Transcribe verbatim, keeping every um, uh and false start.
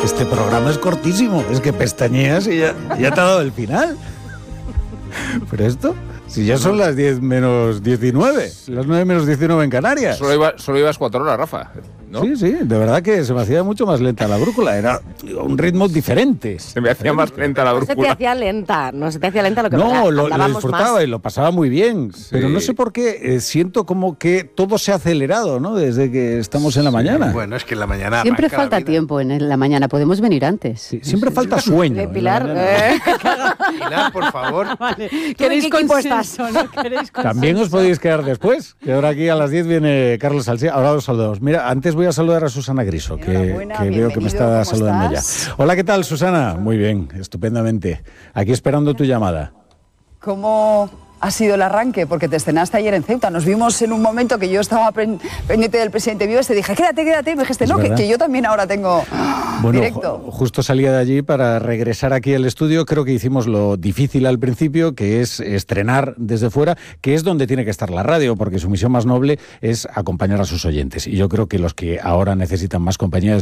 Este programa es cortísimo, es que pestañeas y ya, ya te ha dado el final. Pero esto, si ya son las diez menos diecinueve, las nueve menos diecinueve en Canarias. Solo, iba, solo ibas cuatro horas, Rafa, ¿no? Sí, sí, de verdad que se me hacía mucho más lenta la brújula, era un ritmo diferente. Se me hacía más lenta la brújula. No se te hacía lenta, no se te hacía lenta lo que No, lo, lo andábamos disfrutaba más. y lo pasaba muy bien, Sí. pero no sé por qué, eh, siento como que todo se ha acelerado, ¿no? Desde que estamos en la mañana. Bueno, es que en la mañana Siempre arranca la falta vida. tiempo en la mañana, podemos venir antes. Sí, siempre falta sueño. De en la Pilar, mañana. eh, Pilar, por favor. Vale. ¿Queréis equipo estás? También os podéis quedar después, que ahora aquí a las diez viene Carlos Alsina. Ahora os saludamos. Mira, antes voy a saludar a Susana Griso, que, Enhorabuena, que veo que me está bienvenido, ¿cómo saludando estás? ya. Hola, ¿qué tal, Susana? Muy bien, estupendamente. Aquí esperando tu llamada. ¿Cómo ha sido el arranque? Porque te estrenaste ayer en Ceuta. Nos vimos en un momento que yo estaba pen- pendiente del presidente Vives. Te dije, quédate, quédate. Y me dijiste, Es no, que, verdad. que yo también ahora tengo Bueno, directo. ju- justo salía de allí para regresar aquí al estudio. Creo que hicimos lo difícil al principio, que es estrenar desde fuera, que es donde tiene que estar la radio, porque su misión más noble es acompañar a sus oyentes. Y yo creo que los que ahora necesitan más compañía